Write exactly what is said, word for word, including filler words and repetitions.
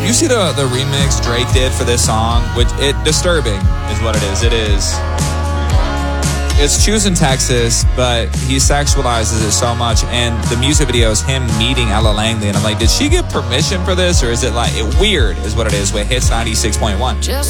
You see the, the remix Drake did for this song, which it disturbing is what it is. It is. It's Choosing Texas, but he sexualizes it so much, and the music video is him meeting Ella Langley, and I'm like, did she get permission for this, or is it like it weird is what it is with Hits ninety-six point one. Just